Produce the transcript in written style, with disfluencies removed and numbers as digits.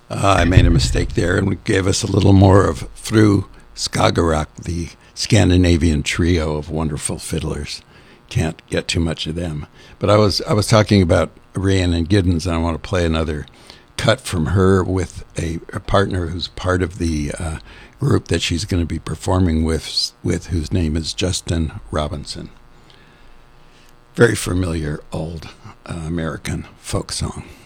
I made a mistake there and gave us a little more of Through Skagerrak, the Scandinavian trio of wonderful fiddlers. Can't get too much of them. But I was talking about Rhiannon Giddens, and I want to play another cut from her with a partner who's part of the group that she's going to be performing with whose name is Justin Robinson. Very familiar old American folk song.